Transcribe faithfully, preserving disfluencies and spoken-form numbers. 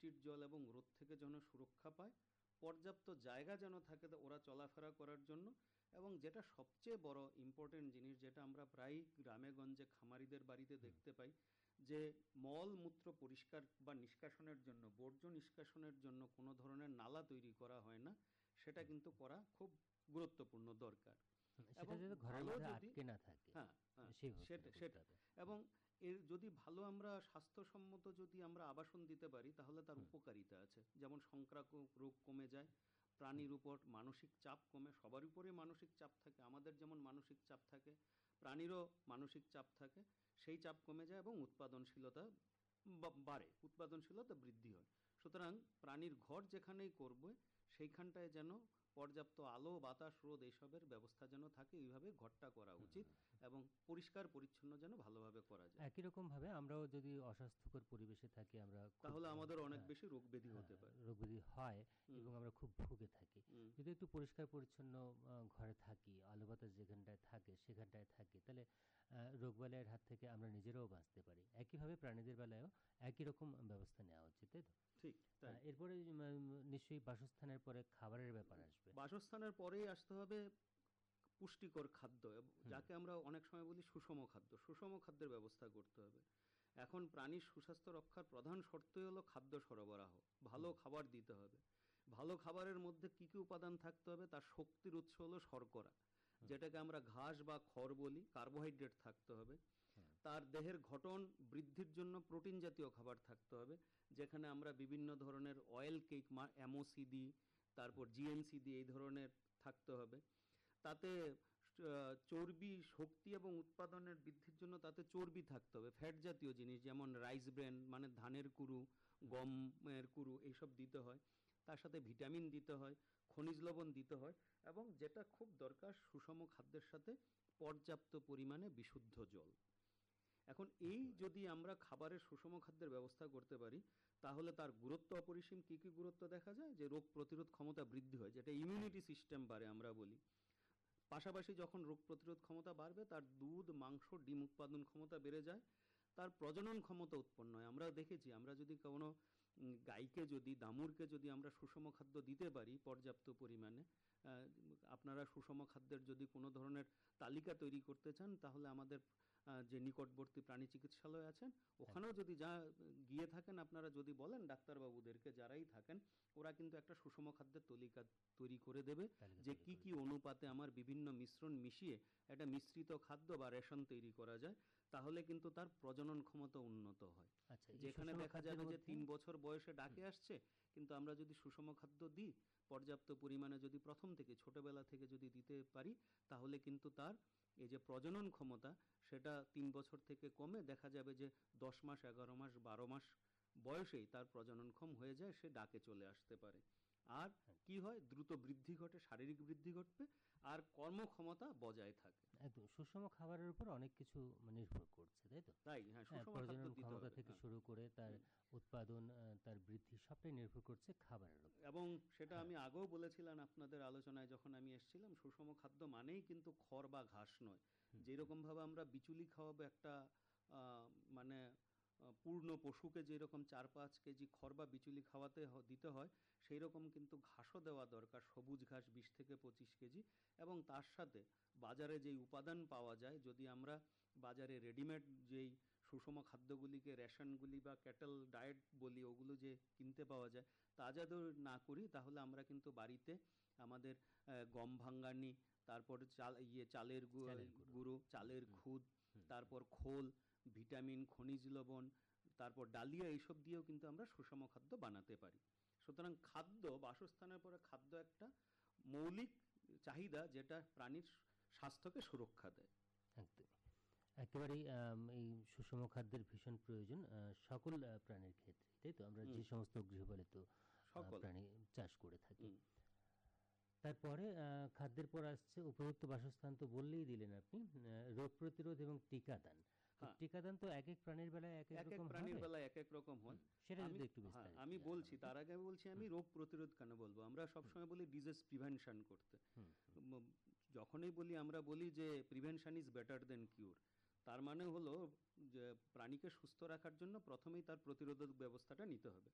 বৃষ্টির জল এবং রোদ থেকে যেন সুরক্ষা পায়, পর্যাপ্ত জায়গা যেন থাকে ওরা চলাফেরা করার জন্য, এবং যেটা সবচেয়ে বড় ইম্পর্টেন্ট জিনিস, যেটা আমরা প্রায় গ্রামে গঞ্জে খামারিদের বাড়িতে দেখতে পাই, যে মল মূত্র পরিষ্কার বা নিষ্কাশনের জন্য, বর্জ্য নিষ্কাশনের জন্য কোনো ধরনের নালা তৈরি করা হয় না, সেটা কিন্তু করা খুব গুরুত্বপূর্ণ দরকার। সেটা এবং যাতে ঘরের ভালো মধ্যে যদি আটকে না থাকে, হ্যাঁ হ্যাঁ সেই সেটা ব্যবস্থাটা করতে সেটা হবে। এবং এর যদি ভালো আমরা স্বাস্থ্যসম্মত যদি আমরা আবাসন দিতে পারি, তাহলে তার হুম, উপকারিতা আছে। যেমন সংক্রামক রোগ কমে যায়, হুম, প্রাণীর উপর মানসিক চাপ কমে, সবার উপরে মানসিক চাপ থাকে, আমাদের যেমন মানসিক চাপ থাকে, প্রাণীরও মানসিক চাপ থাকে, সেই চাপ কমে যায় এবং উৎপাদনশীলতা বা- বাড়ে, উৎপাদনশীলতা বৃদ্ধি হয়। সুতরাং প্রাণীর ঘর যেখানেই করবে, সেইখানটায় যেন পর্যাপ্ত আলো বাতাস রোদ এইসবের ব্যবস্থা যেন থাকে, এইভাবে ঘরটা করা উচিত, এবং পরিষ্কার পরিচ্ছন্ন যেন ভালোভাবে করা যায়। একই রকমভাবে আমরাও যদি অস্বাস্থ্যকর পরিবেশে থাকি, আমরা খুব তাহলে আহ, আমাদের অনেক হ্যাঁ, বেশি রোগ ব্যাধি হ্যাঁ, হতে পারে। রোগ ব্যাধি হয় হুম এবং আমরা খুব ভুগে থাকি। হুম যদি একটু পরিষ্কার পরিচ্ছন্ন আহ, ঘরে থাকি, আলো বাতাস যেখানটায় থাকে সেখানটায় থাকি, তাহলে আহ, রোগবালাইয়ের হাত থেকে আমরা নিজেরাও বাঁচতে পারি। একইভাবে প্রাণীদের বেলায়ও একই রকম ব্যবস্থা নেওয়া উচিত, তাই তো? ঠিক তাই। আহ, এরপরে উম, নিশ্চয়ই বাসস্থানের পরে খাবারের ব্যাপার আসবে। বাসস্থানের পরেই আসতে হবে পুষ্টিকর খাদ্য, হুম, যাকে আমরা অনেক সময় বলি সুষম খাদ্য। সুষম খাদ্যের ব্যবস্থা করতে হবে। এখন প্রাণীর সুস্বাস্থ্য রক্ষার প্রধান শর্তই হলো খাদ্য সরবরাহ, ভালো হুম, খাবার দিতে হবে। ভালো খাবারের মধ্যে কী কী উপাদান থাকতে হবে, তার শক্তির উৎস হলো শর্করা, হুম, যেটাকে আমরা ঘাস বা খড় বলি, কার্বোহাইড্রেট থাকতে হবে। হুম, তার দেহের গঠন বৃদ্ধির জন্য প্রোটিন জাতীয় খাবার থাকতে হবে, যেখানে আমরা বিভিন্ন ধরনের অয়েল কেক মা এমওসি দিই, তারপর জিএনসি দিই, এই ধরনের থাকতে হবে। তাতে আহ, চর্বি শক্তি এবং উৎপাদনের বৃদ্ধির জন্য তাতে চর্বি থাকতে হবে, ফ্যাট জাতীয় জিনিস, যেমন রাইস ব্রেন মানে ধানের কুরু, হুম, গমের কুরু, এইসব দিতে হয়। তার সাথে ভিটামিন দিতে হয়, খনিজ লবণ দিতে হয়, এবং যেটা খুব দরকার, সুষম খাদ্যের সাথে পর্যাপ্ত পরিমাণে বিশুদ্ধ জল। এখন এই একেবারে। যদি আমরা খাবারের সুষম খাদ্যের ব্যবস্থা করতে পারি, তাহলে তার গুরুত্ব অপরিসীম। কী কী গুরুত্ব দেখা যায়, যে রোগ প্রতিরোধ ক্ষমতা বৃদ্ধি হয়, যেটা হুম, ইমিউনিটি সিস্টেম বাড়ে আমরা বলি। পাশাপাশি যখন রোগ প্রতিরোধ ক্ষমতা বাড়বে, তার দুধ মাংস ডিম উৎপাদন ক্ষমতা বেড়ে যায়, তার প্রজনন ক্ষমতা উৎপন্ন হয়। আমরা দেখেছি, আমরা যদি কোনো উম, গাইকে যদি দামুরকে যদি আমরা সুষম খাদ্য দিতে পারি পর্যাপ্ত পরিমাণে, আহ, আপনারা সুষম খাদ্যের যদি কোনো ধরনের তালিকা তৈরি করতে চান, তাহলে আমাদের আহ, যে নিকটবর্তী প্রাণী চিকিৎসালয় আছেন, ওখানেও একদম। যদি যা গিয়ে থাকেন, আপনারা যদি বলেন ডাক্তারবাবুদেরকে, যারাই থাকেন, ওরা কিন্তু একটা সুষম খাদ্যের তালিকা তৈরি করে দেবে, তালিকা যে তৈরি কি করে কি দেবে। অনুপাতে আমার বিভিন্ন মিশ্রণ মিশিয়ে একটা মিশ্রিত খাদ্য বা রেশন তৈরি করা যায়। তাহলে কিন্তু তার প্রজনন ক্ষমতা উন্নত হয়। আচ্ছা, এই যেখানে সুষম দেখা খাদ্যের যাবে যে মধ্যে তিন বছর বয়সে ডাকে হুম, আসছে, কিন্তু আমরা যদি সুষম খাদ্য দিই পর্যাপ্ত পরিমাণে, যদি প্রথম থেকে ছোটবেলা থেকে যদি দিতে পারি, তাহলে কিন্তু তার এই যে প্রজনন ক্ষমতা, সেটা তিন বছর থেকে কমে দেখা যাবে যে দশ মাস এগারো মাস বারো মাস বয়সেই তার প্রজননক্ষম হয়ে যায়, সে ডাকে চলে আসতে পারে। আর একদম। কি হয়, দ্রুত বৃদ্ধি ঘটে, শারীরিক বৃদ্ধি ঘটবে, আর কর্মক্ষমতা বজায় থাকে। একদম সুষম খাবারের উপর অনেক কিছু নির্ভর করছে, তাই তো? তাই হ্যাঁ, হ্যাঁ, সুষম খাদ্য প্রজনন দিতে ক্ষমতা হবে, থেকে হ্যাঁ। শুরু করে তার হুম। উৎপাদন, আহ, তার বৃদ্ধি সবটাই নির্ভর করছে খাবারের উপর। এবং সেটা হ্যাঁ, আমি আগেও বলেছিলাম আপনাদের আলোচনায় যখন আমি এসেছিলাম, সুষম খাদ্য মানেই কিন্তু খড় বা ঘাস নয়। হুম, যেরকমভাবে আমরা বিচুলি খাওয়াবো একটা আহ, মানে আহ, পূর্ণ পশুকে যেরকম চার পাঁচ কেজি খড় বা বিচুলি খাওয়াতে হ- দিতে হয়, সেই রকম কিন্তু ঘাসও দেওয়া দরকার, সবুজ ঘাস বিশ থেকে পঁচিশ কেজি। এবং তার সাথে বাজারে যেই উপাদান পাওয়া যায়, যদি আমরা বাজারে রেডিমেড যেই সুষম খাদ্যগুলিকে, রেশনগুলি বা ক্যাটেল ডায়েট বলি, ওগুলো যে কিনতে পাওয়া যায়, তা যদি না করি, তাহলে আমরা কিন্তু বাড়িতে আমাদের আহ, গম ভাঙ্গানি, তারপর চাল ইয়ে চালের গু- চালের গুঁড়ো। গুঁড়ো, হুম, চালের হুম, খুদ, হুম, তারপর খোল, ভিটামিন, খনিজ লবণ, তারপর ডালিয়া, এইসব দিয়েও কিন্তু আমরা সুষম খাদ্য বানাতে পারি। সুতরাং খাদ্য, বাসস্থানের পরে খাদ্য একটা মৌলিক চাহিদা, যেটা প্রাণীর স্বাস্থ্যকে সুরক্ষা দেয়। একদমই। একেবারেই আম, এই সুষম খাদ্যের ভীষণ প্রয়োজন আহ, সকল আহ, প্রাণীর ক্ষেত্রে, তাই তো? আমরা হুম। যে সমস্ত গৃহপালিত আহ, সকল। প্রাণী চাষ করে থাকি। হুম। তারপরে আহ, খাদ্যের পর আসছে উপযুক্ত বাসস্থান, তো বললেই দিলেন আপনি। আহ, রোগ প্রতিরোধ এবং টিকাদান। তো হ্যাঁ, টিকাদান তো এক এক প্রাণীর বেলায় এক এক এক এক রকম প্রাণীর হবে। বেলায় এক এক রকম হয়। হুম, সেটা আমি যদি একটু হ্যাঁ বিস্তারিত আমি জানান বলছি, আমাকে। তার আগে বলছি, আমি হুম, রোগ প্রতিরোধ কেন বলবো, আমরা হুম, সবসময় বলি ডিজিজ প্রিভেনশন করতে। হুম, হুম, উম, যখনই বলি, আমরা বলি যে প্রিভেনশন ইজ বেটার দেন কিউর। তার মানে হলো যে প্রাণীকে সুস্থ রাখার জন্য প্রথমেই তার প্রতিরোধক ব্যবস্থাটা নিতে হবে।